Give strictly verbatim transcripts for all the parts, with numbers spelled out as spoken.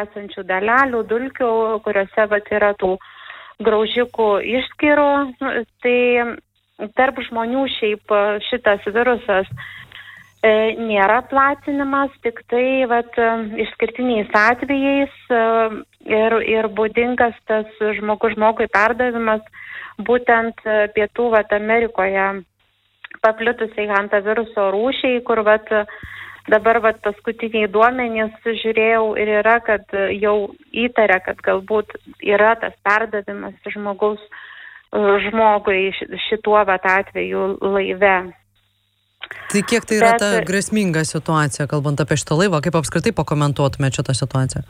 esančių dalelių, dulkių, kuriuose vat, yra tų graužikų išskyrų. Tai tarp žmonių šiaip šitas virusas e, nėra platinimas, tik tai vat, išskirtiniais atvejais e, ir, ir būdingas tas žmogus žmogui perdavimas būtent pietų vat, Amerikoje paplitusiai hantaviruso rūšiai, kur vat, dabar vat, paskutiniai duomenys žiūrėjau ir yra, kad jau įtaria, kad galbūt yra tas perdavimas žmogaus žmogui šituo vat, atveju laive. Tai kiek tai yra Bet, ta grėsminga situacija, kalbant apie šitą laivą, kaip apskritai pakomentuotumėte šitą situaciją?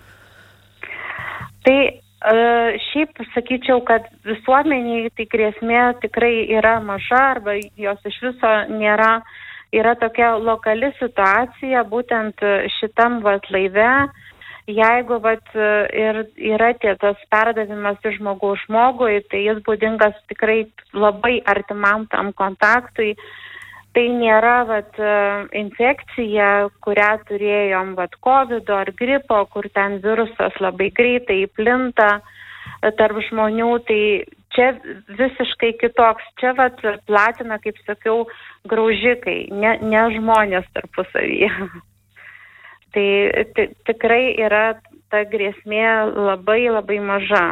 Tai e, šiaip sakyčiau, kad visuomeniai tai grėsmė tikrai yra maža arba jos iš viso nėra. Yra tokia lokali situacija, būtent šitam vat, laive, jeigu vat, ir yra tie, tas perdavimas iš žmogaus žmogui, tai jis būdingas tikrai labai artimam tam kontaktui. Tai nėra vat, infekcija, kurią turėjom vat, kovido ar gripo, kur ten virusas labai greitai plinta tarp žmonių, tai čia visiškai kitoks. Čia vat, platina, kaip sakiau, graužikai, ne, ne žmonės tarpusavyje. Tai t- tikrai yra ta grėsmė labai labai maža.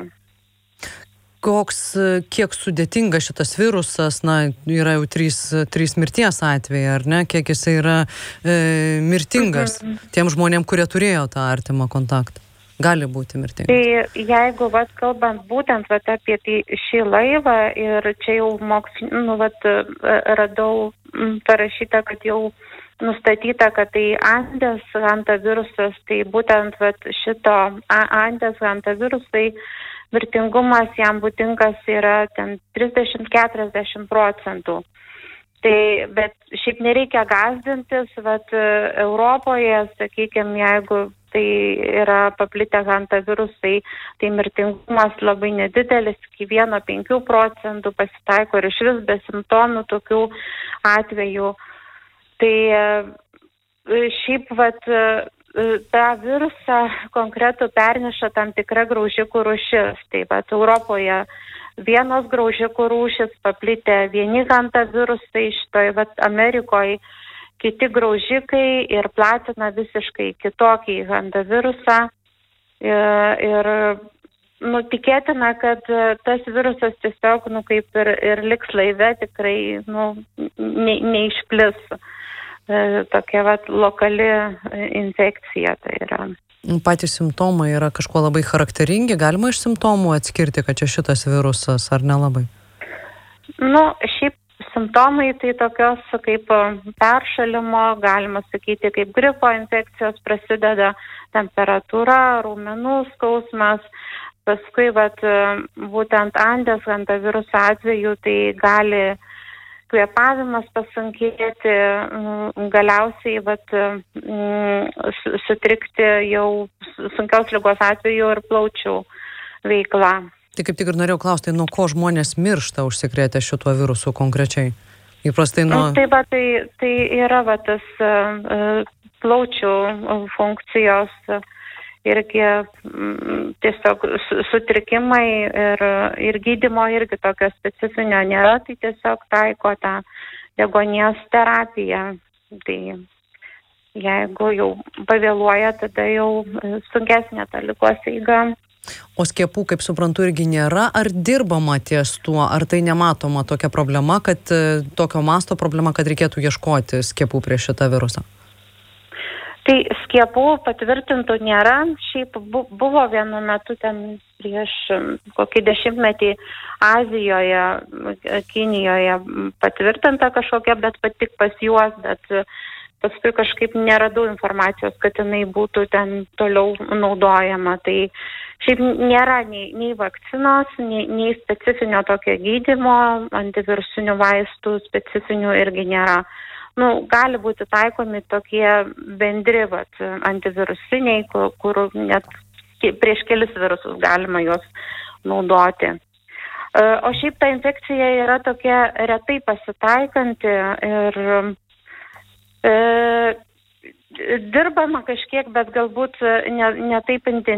Koks, kiek sudėtingas šitas virusas, na, yra jau trys, trys mirties atvejai, ar ne? Kiek jisai yra e, mirtingas mhm. tiem žmonėm, kurie turėjo tą artimą kontaktą? Gali būti mirtingas. Tai jeigu, vat, kalbant būtent vat, apie tai, šį laivą ir čia jau moksl... nu, vat, radau parašyta, kad jau nustatyta, kad tai Andes hantavirusas, tai būtent vat, šito Andes hantavirusai mirtingumas jam būdingas yra ten trisdešimt iki keturiasdešimt procentų. Tai, bet šiaip nereikia gąsdintis, vat, Europoje, sakykime, jeigu tai yra paplitę hantavirusai, tai mirtingumas labai nedidelis, iki vieno iki penkių procentų pasitaiko ir iš vis be simptomų tokių atvejų. Tai šiaip vat, tą virusą konkretų perneša tam tikra graužikų rūšis. Tai vat, Europoje vienos graužikų rūšis paplitę vieni hantavirusai, šitoj vat, Amerikoje kiti graužikai ir platina visiškai kitokį hantavirusą. Ir, ir nu, tikėtina, kad tas virusas tiesiog, nu, kaip ir, ir liks laive, tikrai nu, ne, neišplis. Tokia vat, lokali infekcija tai yra. Patys simptomai yra kažkuo labai charakteringi, galima iš simptomų atskirti, kad čia šitas virusas, ar nelabai? Nu, šiaip simptomai tai tokios kaip peršalimo, galima sakyti, kaip gripo infekcijos prasideda, temperatūra, raumenų skausmas, paskui vat, būtent Andes hantaviruso atveju tai gali kvėpavimas pasunkėti, galiausiai vat, sutrikti jau sunkios ligos atveju ir plaučių veikla. Tai kaip tik ir norėjau klausti, nuo ko žmonės miršta užsikrėtę šituo virusu konkrečiai? Įprastai nuo... Tai, va, tai, tai yra va, tas uh, plaučių funkcijos irgi m, tiesiog sutrikimai ir, ir gydymo irgi tokio specifinio nėra, tai tiesiog taiko tą deguonies terapiją. Tai jeigu jau pavėluoja, tada jau sunkesnė ta ligos eiga. O skiepų, kaip suprantu, irgi nėra. Ar dirbama ties tuo? Ar tai nematoma tokia problema, kad tokio masto problema, kad reikėtų ieškoti skiepų prieš šitą virusą? Tai skiepų patvirtintų nėra. Šiaip buvo vienu metu ten prieš kokį dešimtmetį Azijoje, Kinijoje patvirtinta kažkokia, bet tik pas juos, bet paskui kažkaip neradau informacijos, kad jinai būtų ten toliau naudojama. Tai šiaip nėra nei, nei vakcinos, nei, nei specifinio tokio gydymo, antivirusinių vaistų specifinių irgi nėra. Nu, gali būti taikomi tokie bendri vat, antivirusiniai, kur, kur net prieš kelis virusus galima juos naudoti. O šiaip ta infekcija yra tokia retai pasitaikanti ir e, dirbama kažkiek, bet galbūt ne, ne taip intensyviai.